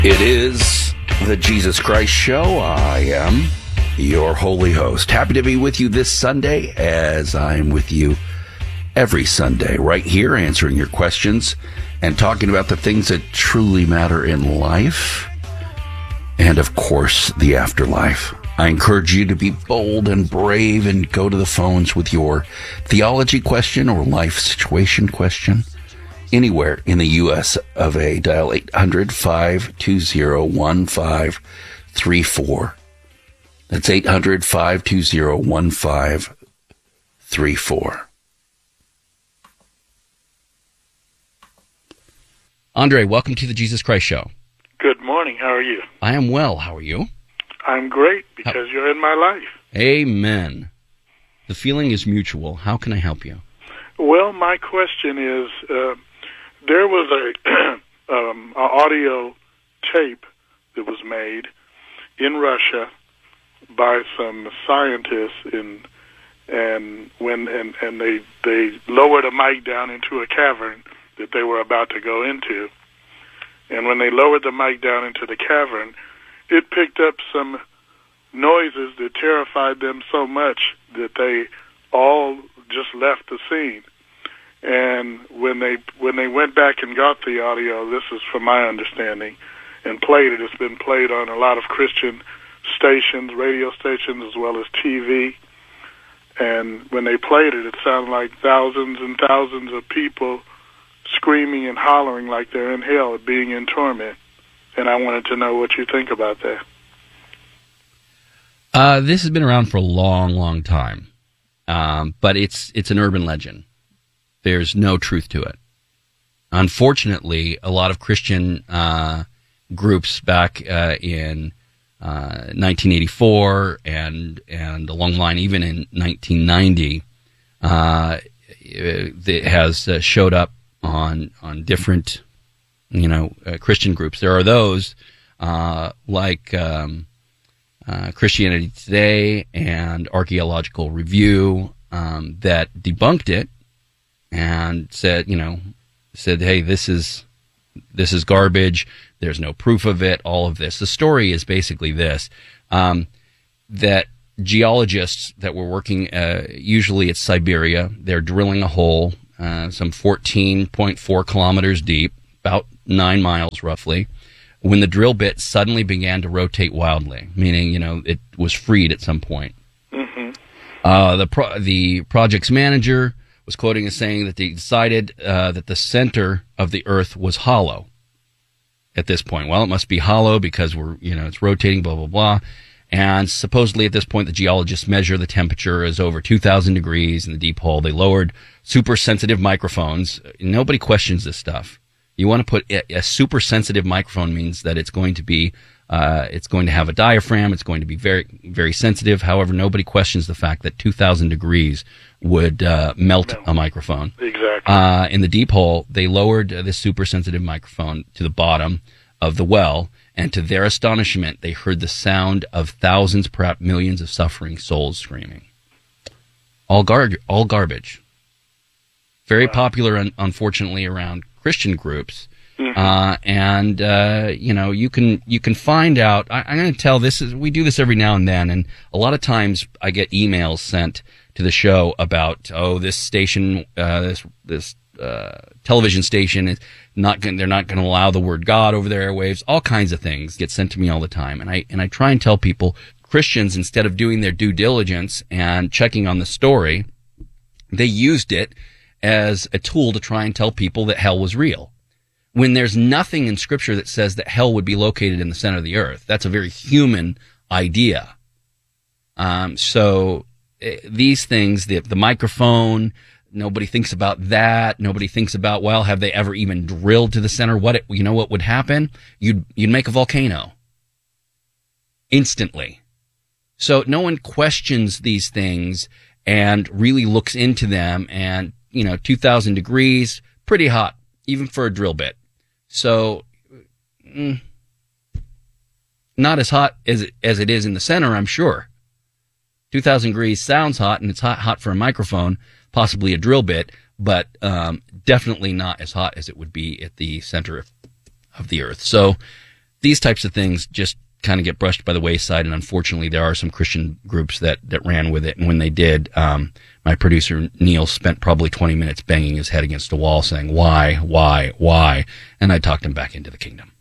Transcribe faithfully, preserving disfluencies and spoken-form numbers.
It is the Jesus Christ Show. I am your holy host. Happy to be with you this Sunday, as I'm with you every Sunday, right here, answering your questions and talking about the things that truly matter in life and, of course, the afterlife. I encourage you to be bold and brave and go to the phones with your theology question or life situation question. Anywhere in the U S of A, dial eight hundred, five two zero, one five three four. That's eight hundred, five two zero, one five three four. Andre, welcome to the Jesus Christ Show. Good morning. How are you? I am well. How are you? I'm great because How? You're in my life. Amen. The feeling is mutual. How can I help you? Well, my question is, uh, there was a um, a audio tape that was made in Russia by some scientists, in and when and, and they they lowered a mic down into a cavern that they were about to go into, and when they lowered the mic down into the cavern, it picked up some noises that terrified them so much that they all just left the scene. And when they when they went back and got the audio, this is from my understanding, and played it, it's been played on a lot of Christian stations, radio stations, as well as T V. And when they played it, it sounded like thousands and thousands of people screaming and hollering like they're in hell, being in torment. And I wanted to know what you think about that. Uh, this has been around for a long, long time, um, but it's it's an urban legend. There's no truth to it. Unfortunately, a lot of Christian uh, groups back uh, in uh, nineteen eighty-four and and along the line even in nineteen ninety, uh, it has uh, showed up on on different, you know, uh, Christian groups. There are those uh, like um, uh, Christianity Today and Archaeological Review um, that debunked it and said, you know, said, hey, this is this is garbage. There's no proof of it. All of this. The story is basically this: um, that geologists that were working, uh, usually it's Siberia, they're drilling a hole, uh, some fourteen point four kilometers deep, about nine miles roughly, when the drill bit suddenly began to rotate wildly, meaning, you know, it was freed at some point. Mm-hmm. Uh, the pro- the project's manager was quoting as saying that they decided uh, that the center of the Earth was hollow at this point. Well, it must be hollow because we're, you know, it's rotating, blah, blah, blah. And supposedly at this point, the geologists measure the temperature is over two thousand degrees in the deep hole. They lowered super sensitive microphones. Nobody questions this stuff. You want to put a, a super sensitive microphone means that it's going to be, uh, it's going to have a diaphragm. It's going to be very, very sensitive. However, nobody questions the fact that two thousand degrees would uh, melt no. a microphone. Exactly. Uh, in the deep hole, they lowered uh, this super sensitive microphone to the bottom of the well, and to their astonishment, they heard the sound of thousands, perhaps millions of suffering souls screaming. All gar- all garbage. Very wow. popular, un- unfortunately, around Christian groups. Mm-hmm. Uh, and, uh, you know, you can, you can find out, I, I'm going to tell this is, we do this every now and then. And a lot of times I get emails sent to the show about, oh, this station, uh, this, this, uh, television station is not going, they're not going to allow the word God over their airwaves. All kinds of things get sent to me all the time. And I, and I try and tell people, Christians, instead of doing their due diligence and checking on the story, they used it as a tool to try and tell people that hell was real. When there's nothing in Scripture that says that hell would be located in the center of the earth. That's a very human idea. Um, so uh, these things, the, the microphone, nobody thinks about that. Nobody thinks about, well, have they ever even drilled to the center? What it, you know what would happen? You'd you'd make a volcano instantly. So no one questions these things and really looks into them. And you know, two thousand degrees, pretty hot, even for a drill bit. So, mm, not as hot as it, as it is in the center, I'm sure. two thousand degrees sounds hot, and it's hot, hot for a microphone, possibly a drill bit, but um, definitely not as hot as it would be at the center of, of the Earth. So, these types of things just kind of get brushed by the wayside, and unfortunately there are some Christian groups that, that ran with it, and when they did, um, my producer Neil spent probably twenty minutes banging his head against a wall saying, why, why, why? And I talked him back into the kingdom.